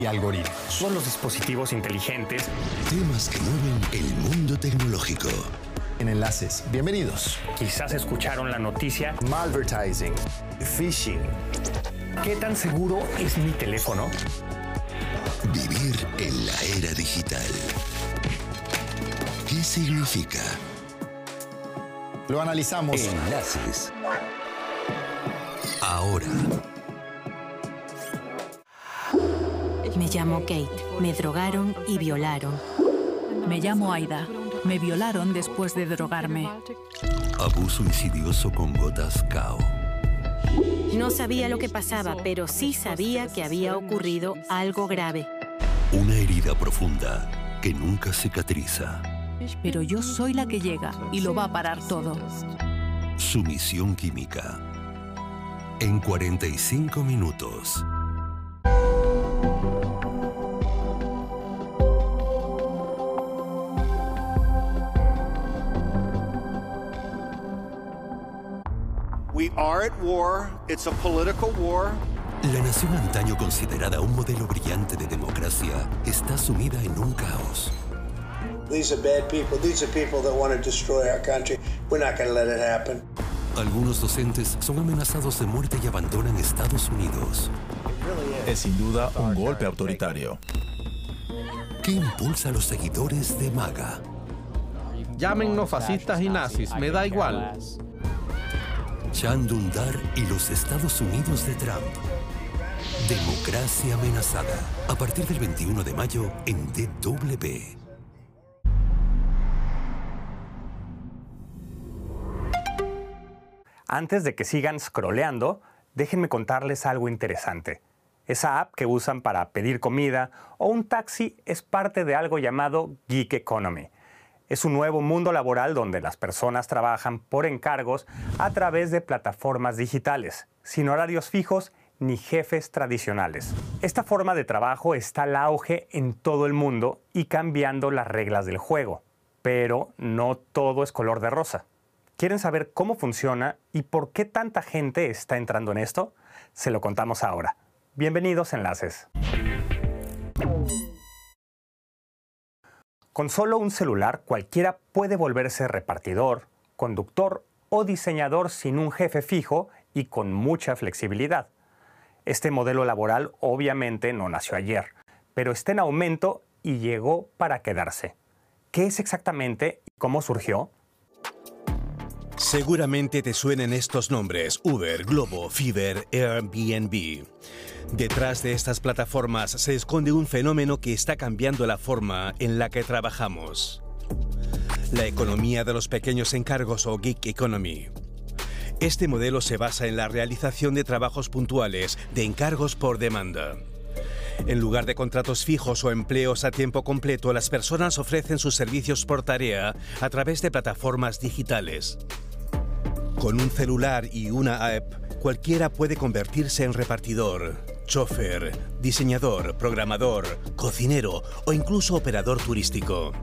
y algoritmos. Son los dispositivos inteligentes. Temas que mueven el mundo tecnológico. En Enlaces, bienvenidos. Quizás escucharon la noticia. Malvertising, phishing. ¿Qué tan seguro es mi teléfono? Vivir en la era digital. ¿Qué significa? Lo analizamos. Enlaces. Ahora. Me llamo Kate. Me drogaron y violaron. Me llamo Aida. Me violaron después de drogarme. Abuso insidioso con gotas Kao. No sabía lo que pasaba, pero sí sabía que había ocurrido algo grave. Una herida profunda que nunca cicatriza. Pero yo soy la que llega y lo va a parar todo. Sumisión química. En 45 minutos. We are at war. It's a political war. La nación antaño considerada un modelo brillante de democracia está sumida en un caos. These are bad people. These are people that want to destroy our country. We're not going to let it happen. Algunos docentes son amenazados de muerte y abandonan Estados Unidos. Es sin duda un golpe autoritario. ¿Qué impulsa a los seguidores de MAGA? Llámennos fascistas y nazis, me da igual. Chan Dündar y los Estados Unidos de Trump. Democracia amenazada. A partir del 21 de mayo en DW. Antes de que sigan scrolleando, déjenme contarles algo interesante. Esa app que usan para pedir comida o un taxi es parte de algo llamado Gig Economy. Es un nuevo mundo laboral donde las personas trabajan por encargos a través de plataformas digitales, sin horarios fijos ni jefes tradicionales. Esta forma de trabajo está al auge en todo el mundo y cambiando las reglas del juego. Pero no todo es color de rosa. ¿Quieren saber cómo funciona y por qué tanta gente está entrando en esto? Se lo contamos ahora. Bienvenidos a Enlaces. Con solo un celular, cualquiera puede volverse repartidor, conductor o diseñador sin un jefe fijo y con mucha flexibilidad. Este modelo laboral obviamente no nació ayer, pero está en aumento y llegó para quedarse. ¿Qué es exactamente y cómo surgió? Seguramente te suenen estos nombres: Uber, Globo, Fiverr, Airbnb. Detrás de estas plataformas se esconde un fenómeno que está cambiando la forma en la que trabajamos. La economía de los pequeños encargos o Gig Economy. Este modelo se basa en la realización de trabajos puntuales, de encargos por demanda. En lugar de contratos fijos o empleos a tiempo completo, las personas ofrecen sus servicios por tarea a través de plataformas digitales. Con un celular y una app, cualquiera puede convertirse en repartidor, chofer, diseñador, programador, cocinero o incluso operador turístico.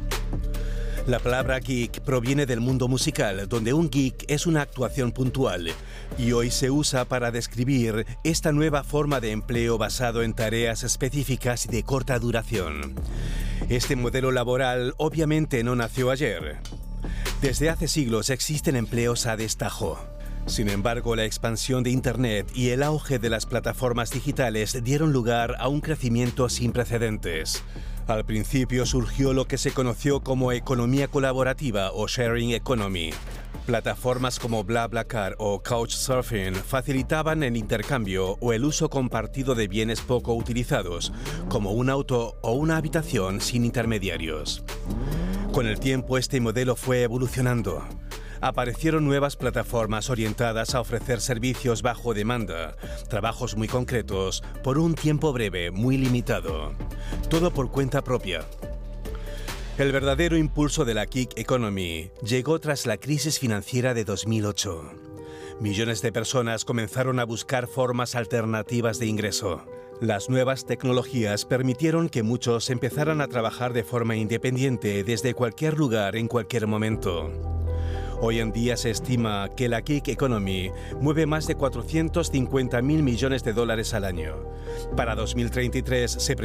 La palabra geek proviene del mundo musical, donde un geek es una actuación puntual, y hoy se usa para describir esta nueva forma de empleo basado en tareas específicas y de corta duración. Este modelo laboral obviamente no nació ayer. Desde hace siglos existen empleos a destajo. Sin embargo, la expansión de Internet y el auge de las plataformas digitales dieron lugar a un crecimiento sin precedentes. Al principio surgió lo que se conoció como economía colaborativa o sharing economy. Plataformas como BlaBlaCar o Couchsurfing facilitaban el intercambio o el uso compartido de bienes poco utilizados, como un auto o una habitación sin intermediarios. Con el tiempo, este modelo fue evolucionando. Aparecieron nuevas plataformas orientadas a ofrecer servicios bajo demanda, trabajos muy concretos, por un tiempo breve, muy limitado. Todo por cuenta propia. El verdadero impulso de la gig economy llegó tras la crisis financiera de 2008. Millones de personas comenzaron a buscar formas alternativas de ingreso. Las nuevas tecnologías permitieron que muchos empezaran a trabajar de forma independiente desde cualquier lugar en cualquier momento. Hoy en día se estima que la gig economy mueve más de 450.000 millones de dólares al año. Para 2033 se